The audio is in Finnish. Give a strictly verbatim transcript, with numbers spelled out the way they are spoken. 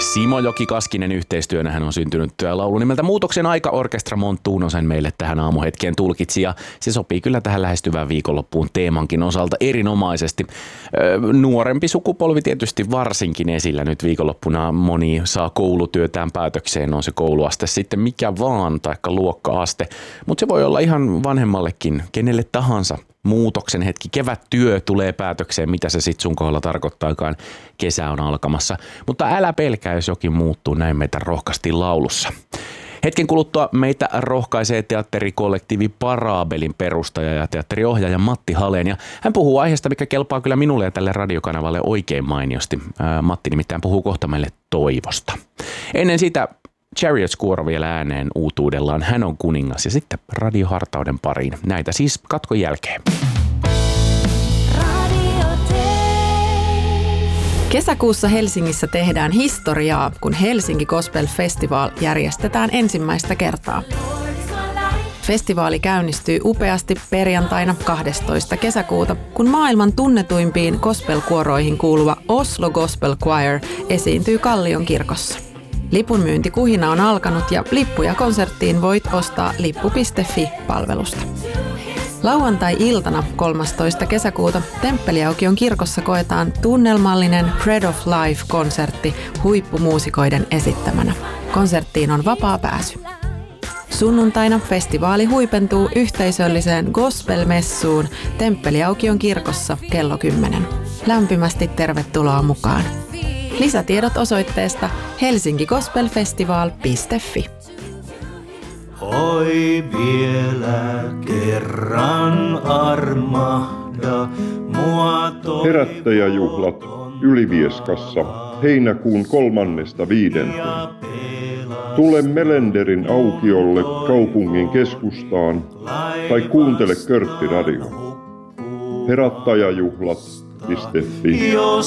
Simo Joki-Kaskinen yhteistyönähän on syntynyt laulu nimeltä Muutoksen aika. Orkestra Montuno sen meille tähän aamuhetkeen tulkitsi ja se sopii kyllä tähän lähestyvään viikonloppuun teemankin osalta erinomaisesti. Nuorempi sukupolvi tietysti varsinkin esillä nyt viikonloppuna. Moni saa koulutyötään päätökseen, on se kouluaste sitten mikä vaan taikka luokka-aste, mutta se voi olla ihan vanhemmallekin, kenelle tahansa. Muutoksen hetki, kevättyö tulee päätökseen, mitä se sitten sun kohdalla tarkoittaakaan. Kesä on alkamassa, mutta älä pelkää, jos jokin muuttuu, näin meitä rohkaistiin laulussa. Hetken kuluttua meitä rohkaisee teatterikollektiivi Parabelin perustaja ja teatteriohjaaja Matti Halen. Ja hän puhuu aiheesta, mikä kelpaa kyllä minulle ja tälle radiokanavalle oikein mainiosti. Ää, Matti nimittäin puhuu kohta meille toivosta. Ennen sitä Chariots-kuoro vielä ääneen uutuudellaan. Hän on kuningas ja sitten radiohartauden pariin. Näitä siis katkon jälkeen. Kesäkuussa Helsingissä tehdään historiaa, kun Helsinki Gospel Festival järjestetään ensimmäistä kertaa. Festivaali käynnistyy upeasti perjantaina kahdestoista kesäkuuta, kun maailman tunnetuimpiin gospel-kuoroihin kuuluva Oslo Gospel Choir esiintyy Kallion kirkossa. Lipunmyyntikuhina on alkanut ja lippuja konserttiin voit ostaa lippu piste fi-palvelusta. Lauantai-iltana kolmastoista kesäkuuta Temppeliaukion kirkossa koetaan tunnelmallinen Bread of Life-konsertti huippumuusikoiden esittämänä. Konserttiin on vapaa pääsy. Sunnuntaina festivaali huipentuu yhteisölliseen gospel-messuun Temppeliaukion kirkossa kello kymmenen. Lämpimästi tervetuloa mukaan. Lisätiedot osoitteesta helsinki gospel festival piste fi. Oi vielä kerran armahda mua toivoton. Herättäjäjuhlat Ylivieskassa heinäkuun kolmannesta viidenteen. Tule Melenderin aukiolle kaupungin keskustaan tai kuuntele Körtti Radio. Herättäjäjuhlat piste fi.